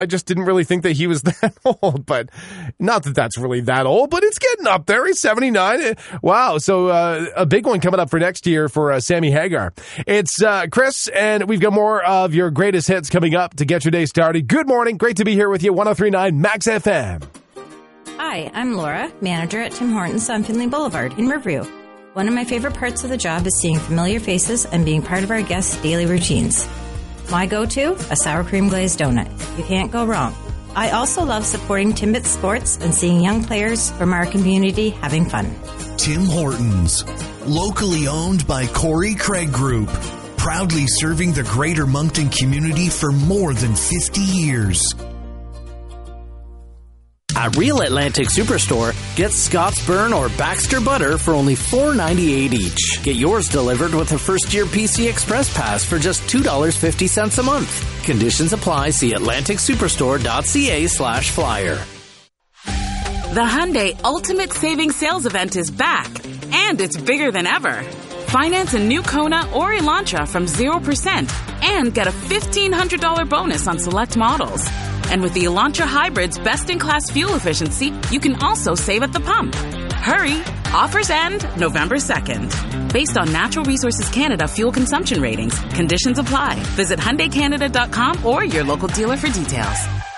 I just didn't really think that he was that old, but not that that's really that old, but it's getting up there. He's 79. Wow. So a big one coming up for next year for Sammy Hagar. It's Chris, and we've got more of your greatest hits coming up to get your day started. Good morning. Great to be here with you. 103.9 Max FM. Hi, I'm Laura, manager at Tim Hortons on Finley Boulevard in Riverview. One of my favorite parts of the job is seeing familiar faces and being part of our guests' daily routines. My go-to? A sour cream glazed donut. You can't go wrong. I also love supporting Timbit Sports and seeing young players from our community having fun. Tim Hortons, locally owned by Corey Craig Group, proudly serving the greater Moncton community for more than 50 years. At Real Atlantic Superstore, get Scottsburn or Baxter butter for only $4.98 each. Get yours delivered with a first-year PC Express Pass for just $2.50 a month. Conditions apply. See AtlanticSuperstore.ca/flyer. The Hyundai Ultimate Savings Sales Event is back, and it's bigger than ever. Finance a new Kona or Elantra from 0% and get a $1,500 bonus on select models. And with the Elantra Hybrid's best-in-class fuel efficiency, you can also save at the pump. Hurry! Offers end November 2nd. Based on Natural Resources Canada fuel consumption ratings, conditions apply. Visit HyundaiCanada.com or your local dealer for details.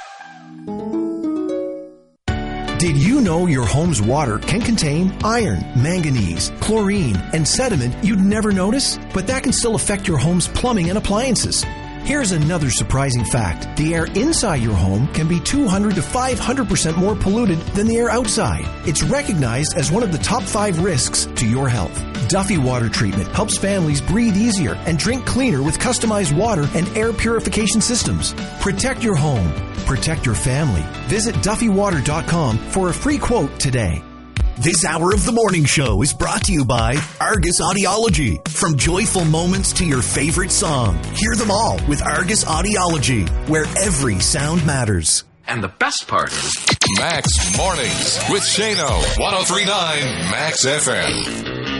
Did you know your home's water can contain iron, manganese, chlorine, and sediment you'd never notice? But that can still affect your home's plumbing and appliances. Here's another surprising fact. The air inside your home can be 200 to 500% more polluted than the air outside. It's recognized as one of the top 5 risks to your health. Duffy Water Treatment helps families breathe easier and drink cleaner with customized water and air purification systems. Protect your home. Protect your family. Visit DuffyWater.com for a free quote today. This hour of the morning show is brought to you by Argus Audiology. From joyful moments to your favorite song, hear them all with Argus Audiology, where every sound matters. And the best part is Max Mornings with Shano, 103.9 Max FM.